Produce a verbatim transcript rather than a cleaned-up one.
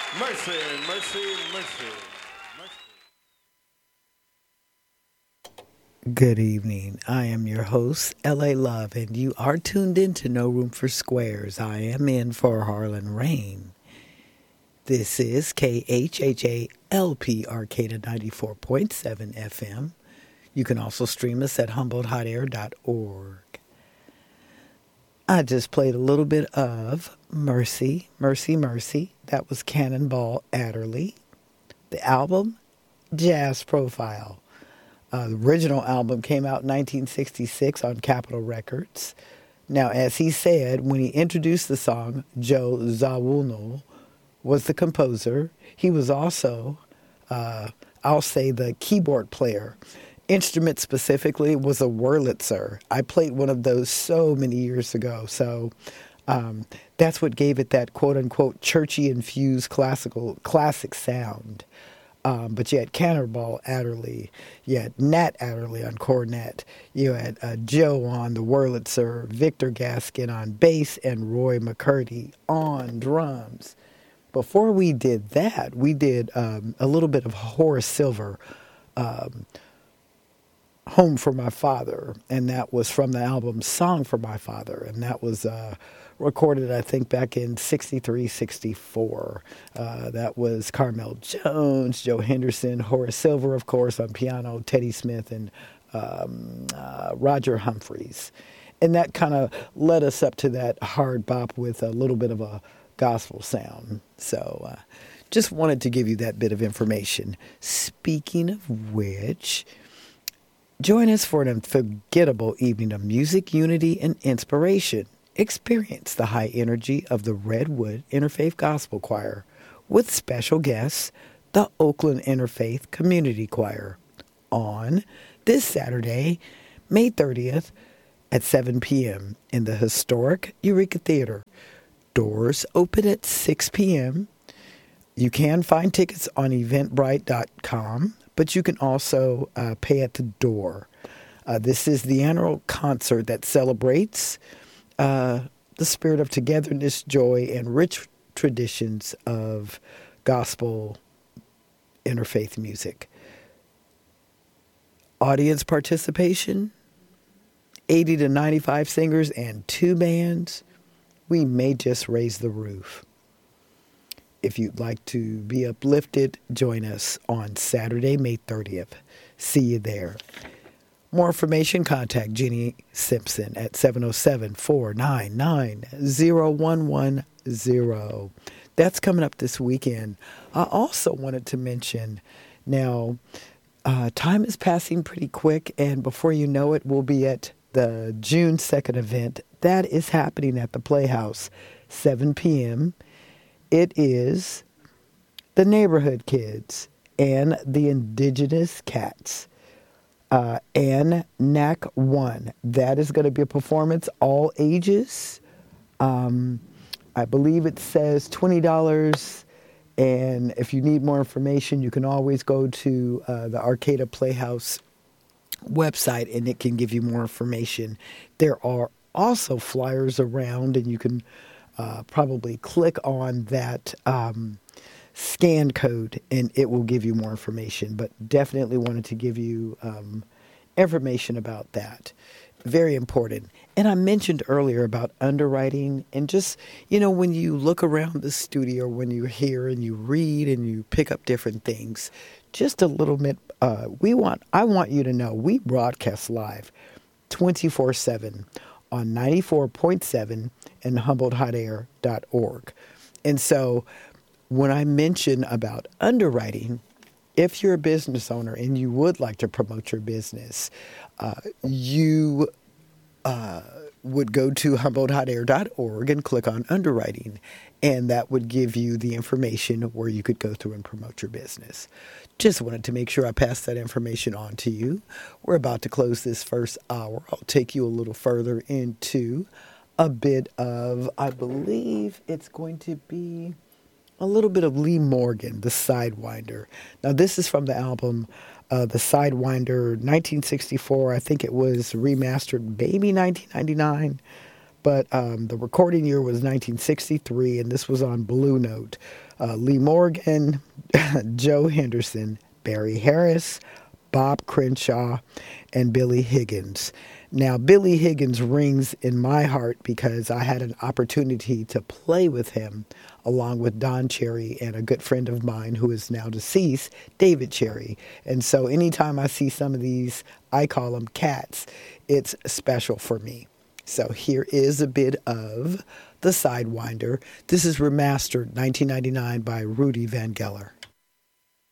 Mercy, mercy, mercy, mercy. Good evening. I am your host, L A Love, and you are tuned in to No Room for Squares. I am in for Harlan Rain. This is K H H A L P Arcata ninety-four point seven F M. You can also stream us at humboldt hot air dot org. I just played a little bit of Mercy, Mercy, Mercy. That was Cannonball Adderley. The album, Jazz Profile. Uh, the original album came out in nineteen sixty-six on Capitol Records. Now, as he said, when he introduced the song, Joe Zawinul was the composer. He was also, uh, I'll say, the keyboard player. Instrument specifically was a Wurlitzer. I played one of those so many years ago. So um, that's what gave it that quote-unquote churchy-infused classical classic sound. Um, but you had Cannonball Adderley, you had Nat Adderley on cornet, you had uh, Joe on the Wurlitzer, Victor Gaskin on bass, and Roy McCurdy on drums. Before we did that, we did um, a little bit of Horace Silver, um, Home for My Father, and that was from the album Song for My Father, and that was uh, recorded, I think, back in sixty-three, sixty-four. Uh, that was Carmel Jones, Joe Henderson, Horace Silver, of course, on piano, Teddy Smith, and um, uh, Roger Humphreys. And that kind of led us up to that hard bop with a little bit of a gospel sound. So uh, just wanted to give you that bit of information. Speaking of which, join us for an unforgettable evening of music, unity, and inspiration. Experience the high energy of the Redwood Interfaith Gospel Choir with special guests, the Oakland Interfaith Community Choir, on this Saturday, May thirtieth at seven p.m. in the historic Eureka Theater. Doors open at six p.m. You can find tickets on eventbrite dot com, but you can also uh, pay at the door. Uh, this is the annual concert that celebrates uh, the spirit of togetherness, joy, and rich traditions of gospel interfaith music. Audience participation, eighty to ninety-five singers and two bands. We may just raise the roof. If you'd like to be uplifted, join us on Saturday, May thirtieth. See you there. More information, contact Jenny Simpson at seven oh seven, four nine nine, oh one one oh. That's coming up this weekend. I also wanted to mention, now, uh, time is passing pretty quick, and before you know it, we'll be at the June second event. That is happening at the Playhouse, seven p.m. It is the Neighborhood Kids and the Indigenous Cats. Uh, and N A C one. That is going to be a performance, all ages. Um, I believe it says twenty dollars. And if you need more information, you can always go to uh, the Arcata Playhouse website, and it can give you more information. There are also flyers around, and you can uh, probably click on that um, scan code, and it will give you more information. But definitely wanted to give you um, information about that. Very important. And I mentioned earlier about underwriting, and just, you know, when you look around the studio, when you're here and you read and you pick up different things, just a little bit, uh, we want, I want you to know we broadcast live twenty-four seven on ninety-four point seven and humboldt hot air dot org. And so when I mention about underwriting, if you're a business owner and you would like to promote your business, uh, you uh, would go to humboldt hot air dot org and click on underwriting. And that would give you the information where you could go through and promote your business. Just wanted to make sure I passed that information on to you. We're about to close this first hour. I'll take you a little further into a bit of, I believe it's going to be a little bit of Lee Morgan, The Sidewinder. Now, this is from the album uh, The Sidewinder, nineteen sixty-four. I think it was remastered maybe nineteen ninety-nine. but um, the recording year was nineteen sixty-three, and this was on Blue Note. Uh, Lee Morgan, Joe Henderson, Barry Harris, Bob Crenshaw, and Billy Higgins. Now, Billy Higgins rings in my heart because I had an opportunity to play with him along with Don Cherry and a good friend of mine who is now deceased, David Cherry. And so anytime I see some of these, I call them cats, it's special for me. So here is a bit of The Sidewinder. This is remastered nineteen ninety-nine by Rudy Van Geller.